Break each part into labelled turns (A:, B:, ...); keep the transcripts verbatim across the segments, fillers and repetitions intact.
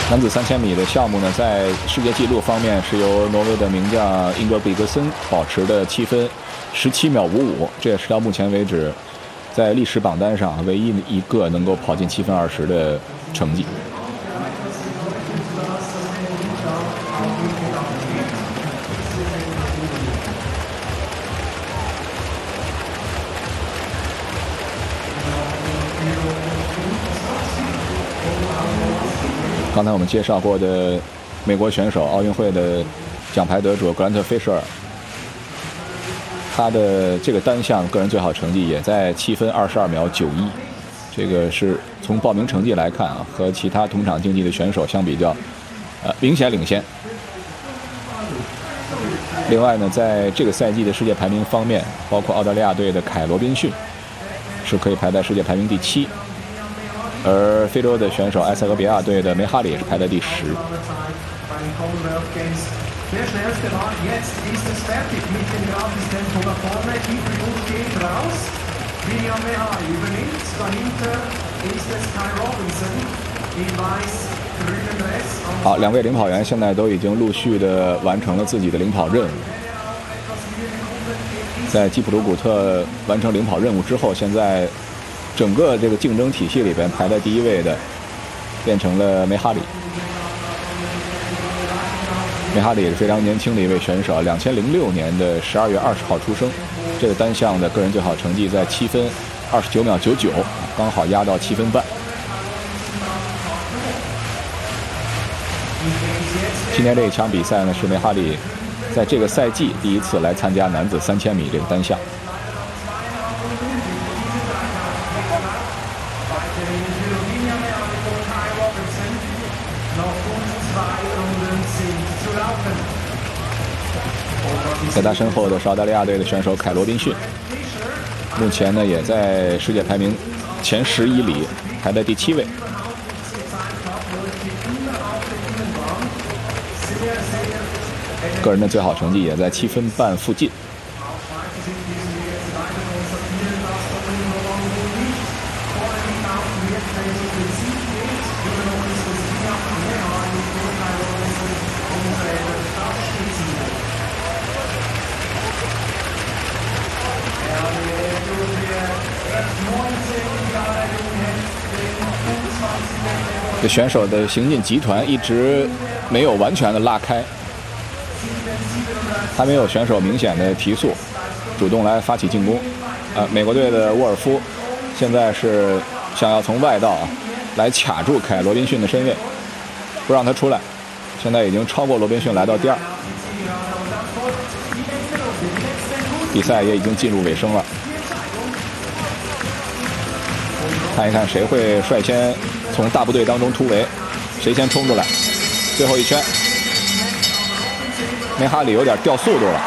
A: 男子三千米的项目呢，在世界纪录方面是由挪威的名将英格比格森保持的七分十七秒五五，这也是到目前为止在历史榜单上唯一一个能够跑进七分二十的成绩。刚才我们介绍过的美国选手，奥运会的奖牌得主格兰特·菲舍尔，他的这个单项个人最好成绩也在七分二十二秒九一，这个是从报名成绩来看啊，和其他同场竞技的选手相比较，呃，明显领先。另外呢，在这个赛季的世界排名方面，包括澳大利亚队的凯·罗宾逊是可以排在世界排名第七。而非洲的选手埃塞俄比亚队的梅哈里是排在第十。好，两位领跑员现在都已经陆续的完成了自己的领跑任务。在基普鲁古特完成领跑任务之后，现在整个这个竞争体系里边排在第一位的变成了梅哈里。梅哈里也是非常年轻的一位选手，两千零六年的十二月二十号出生。这个单项的个人最好成绩在七分二十九秒九九，刚好压到七分半。今天这一场比赛呢，是梅哈里在这个赛季第一次来参加男子三千米这个单项。在他身后的是澳大利亚队的选手凯·罗宾逊，目前呢也在世界排名前十以里排在第七位。个人的最好成绩也在七分半附近。这选手的行进集团一直没有完全的拉开，还没有选手明显的提速，主动来发起进攻。呃，美国队的沃尔夫现在是想要从外道啊来卡住凯·罗宾逊的身位，不让他出来。现在已经超过罗宾逊，来到第二。比赛也已经进入尾声了，看一看谁会率先从大部队当中突围，谁先冲出来。最后一圈，梅哈里有点掉速度了。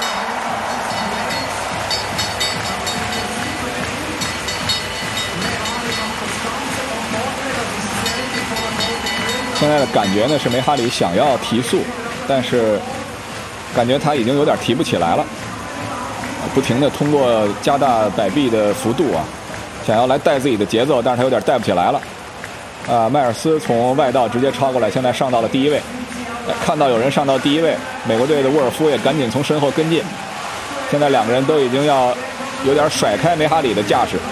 A: 现在的感觉呢是梅哈里想要提速，但是感觉他已经有点提不起来了，不停的通过加大摆臂的幅度啊，想要来带自己的节奏，但是他有点带不起来了。啊，迈尔斯从外道直接超过来，现在上到了第一位。看到有人上到第一位，美国队的沃尔夫也赶紧从身后跟进。现在两个人都已经要有点甩开梅哈里的架势。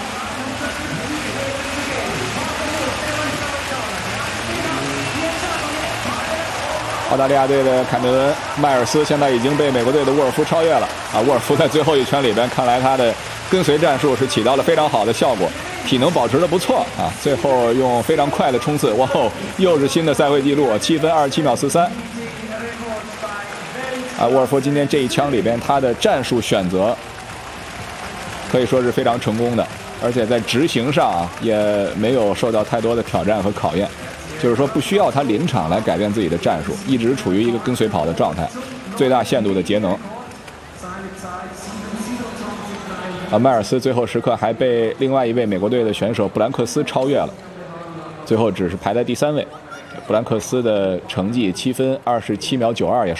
A: 澳大利亚队的凯梅伦·迈尔斯现在已经被美国队的沃尔夫超越了啊！沃尔夫在最后一圈里边，看来他的跟随战术是起到了非常好的效果，体能保持得不错啊！最后用非常快的冲刺，哇哦，又是新的赛会纪录，七分二十七秒四三。啊，沃尔夫今天这一枪里边，他的战术选择可以说是非常成功的，而且在执行上啊，也没有受到太多的挑战和考验。就是说，不需要他临场来改变自己的战术，一直处于一个跟随跑的状态，最大限度的节能。啊，迈尔斯最后时刻还被另外一位美国队的选手布兰克斯超越了，最后只是排在第三位。布兰克斯的成绩七分二十七秒九二，也是